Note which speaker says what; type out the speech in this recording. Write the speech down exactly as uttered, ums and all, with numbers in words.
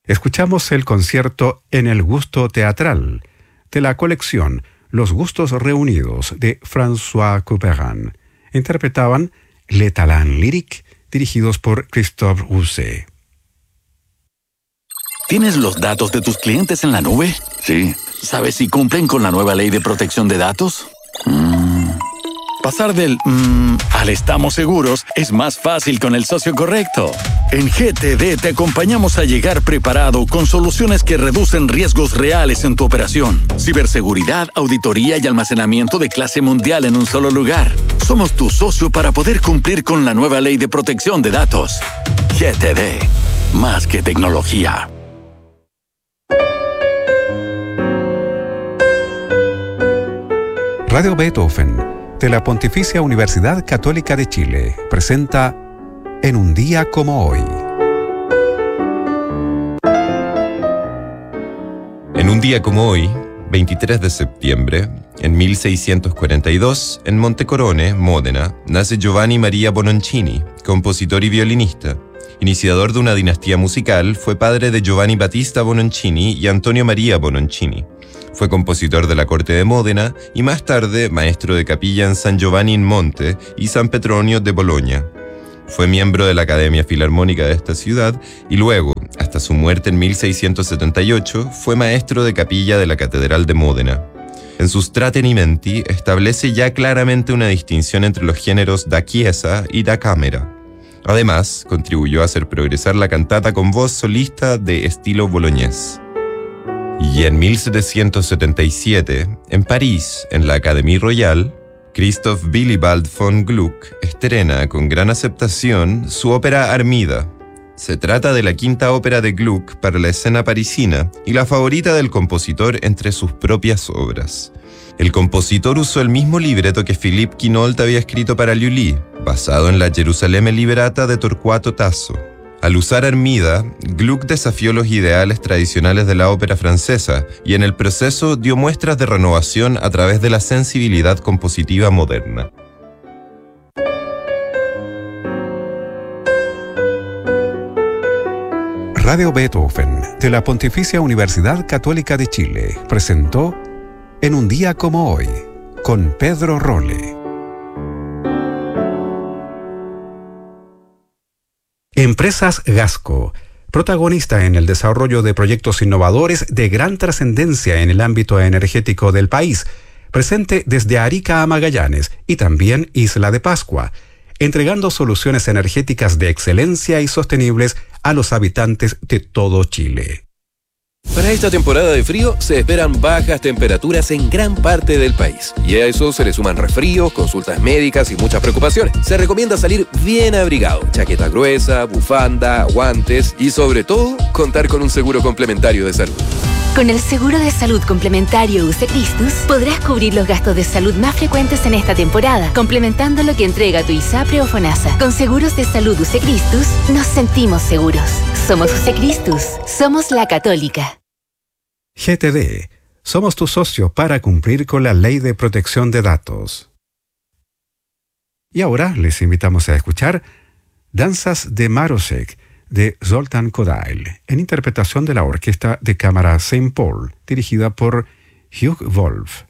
Speaker 1: escuchamos el concierto En el gusto teatral, de la colección Los gustos reunidos de François Couperin. Interpretaban Les Talents Lyriques, dirigidos por Christophe Rousset.
Speaker 2: ¿Tienes los datos de tus clientes en la nube?
Speaker 3: Sí.
Speaker 2: ¿Sabes si cumplen con la nueva ley de protección de datos? Mm. Pasar del mmm al estamos seguros es más fácil con el socio correcto. En G T D te acompañamos a llegar preparado con soluciones que reducen riesgos reales en tu operación. Ciberseguridad, auditoría y almacenamiento de clase mundial en un solo lugar. Somos tu socio para poder cumplir con la nueva ley de protección de datos. G T D. Más que tecnología.
Speaker 1: Radio Beethoven, de la Pontificia Universidad Católica de Chile, presenta En un día como hoy.
Speaker 4: En un día como hoy, veintitrés de septiembre, en mil seiscientos cuarenta y dos, en Montecorone, Módena, nace Giovanni Maria Bononcini, compositor y violinista. Iniciador de una dinastía musical, fue padre de Giovanni Battista Bononcini y Antonio Maria Bononcini. Fue compositor de la corte de Módena y más tarde maestro de capilla en San Giovanni in Monte y San Petronio de Bologna. Fue miembro de la Academia Filarmónica de esta ciudad y luego, hasta su muerte en mil seiscientos setenta y ocho, fue maestro de capilla de la Catedral de Módena. En sus Tratenimenti establece ya claramente una distinción entre los géneros da chiesa y da camera. Además, contribuyó a hacer progresar la cantata con voz solista de estilo boloñés. Y en mil setecientos setenta y siete, en París, en la Académie Royale, Christoph Willibald von Gluck estrena con gran aceptación su ópera Armida. Se trata de la quinta ópera de Gluck para la escena parisina y la favorita del compositor entre sus propias obras. El compositor usó el mismo libreto que Philippe Quinault había escrito para Lully, basado en la Gerusalemme Liberata de Torquato Tasso. Al usar Armida, Gluck desafió los ideales tradicionales de la ópera francesa y en el proceso dio muestras de renovación a través de la sensibilidad compositiva moderna.
Speaker 1: Radio Beethoven, de la Pontificia Universidad Católica de Chile, presentó En un día como hoy, con Pedro Rolle. Empresas Gasco, protagonista en el desarrollo de proyectos innovadores de gran trascendencia en el ámbito energético del país, presente desde Arica a Magallanes y también Isla de Pascua, entregando soluciones energéticas de excelencia y sostenibles a los habitantes de todo Chile.
Speaker 5: Para esta temporada de frío se esperan bajas temperaturas en gran parte del país. Y a eso se le suman resfríos, consultas médicas y muchas preocupaciones. Se recomienda salir bien abrigado, chaqueta gruesa, bufanda, guantes y sobre todo contar con un seguro complementario de salud.
Speaker 6: Con el seguro de salud complementario U C Christus podrás cubrir los gastos de salud más frecuentes en esta temporada, complementando lo que entrega tu ISAPRE o FONASA. Con seguros de salud U C Christus nos sentimos seguros. Somos U C Christus, somos la Católica.
Speaker 1: G T D, somos tu socio para cumplir con la Ley de Protección de Datos. Y ahora les invitamos a escuchar Danzas de Marosek, de Zoltán Kodály, en interpretación de la Orquesta de Cámara Saint Paul, dirigida por Hugh Wolf.